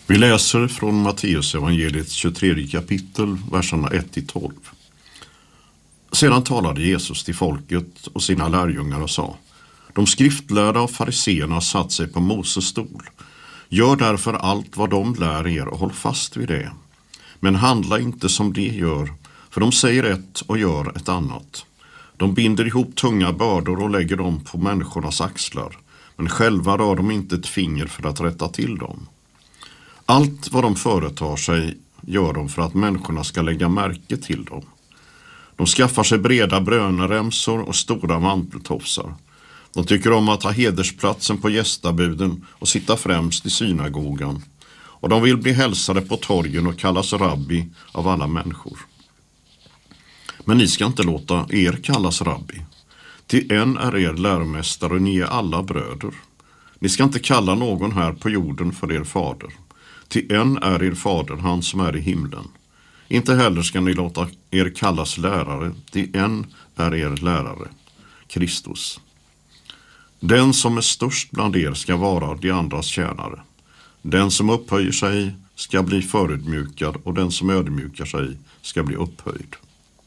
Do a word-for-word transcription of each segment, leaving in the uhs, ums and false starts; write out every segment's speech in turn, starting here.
Vi läser från Matteus evangeliets tjugotredje kapitel, verserna ett till tolv. Sedan talade Jesus till folket och sina lärjungar och sa: De skriftlärda och fariseerna har satt sig på Moses stol. Gör därför allt vad de lär er och håll fast vid det. Men handla inte som de gör, för de säger ett och gör ett annat. De binder ihop tunga bördor och lägger dem på människornas axlar, men själva rör de inte ett finger för att rätta till dem. Allt vad de företar sig gör de för att människorna ska lägga märke till dem. De skaffar sig breda bröneremsor och stora manteltofsar. De tycker om att ha hedersplatsen på gästabuden och sitta främst i synagogan. Och de vill bli hälsade på torgen och kallas rabbi av alla människor. Men ni ska inte låta er kallas rabbi. Till en är er lärmästare och ni är alla bröder. Ni ska inte kalla någon här på jorden för er fader. Till en är er fader, han som är i himlen. Inte heller ska ni låta er kallas lärare. Till en är er lärare, Kristus. Den som är störst bland er ska vara de andras tjänare. Den som upphöjer sig ska bli förödmjukad och den som ödmjukar sig ska bli upphöjd.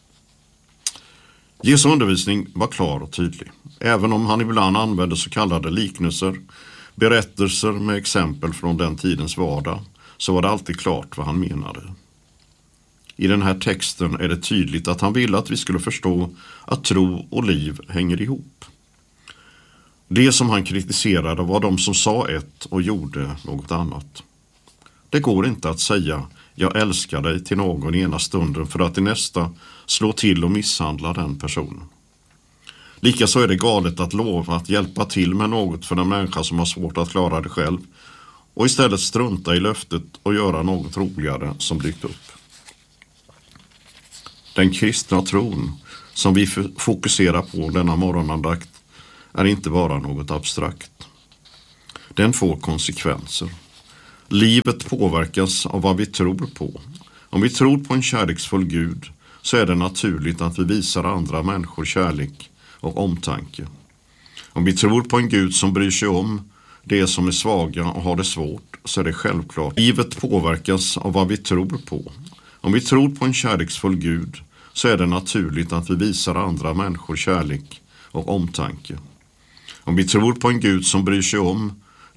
Jesu undervisning var klar och tydlig, även om han ibland använde så kallade liknelser, berättelser med exempel från den tidens vardag, så var det alltid klart vad han menade. I den här texten är det tydligt att han ville att vi skulle förstå att tro och liv hänger ihop. Det som han kritiserade var de som sa ett och gjorde något annat. Det går inte att säga jag älskar dig till någon i ena stunden för att i nästa slå till och misshandla den personen. Likaså är det galet att lova att hjälpa till med något för en människa som har svårt att klara det själv och istället strunta i löftet och göra något roligare som dykt upp. Den kristna tron som vi fokuserar på denna morgonandakt är inte bara något abstrakt. Den får konsekvenser. Livet påverkas av vad vi tror på. Om vi tror på en kärleksfull Gud så är det naturligt att vi visar andra människor kärlek och omtanke. Om vi tror på en Gud som bryr sig om det som är svaga och har det svårt så är det självklart. Livet påverkas av vad vi tror på. Om vi tror på en kärleksfull Gud så är det naturligt att vi visar andra människor kärlek och omtanke. Om vi tror på en Gud som bryr sig om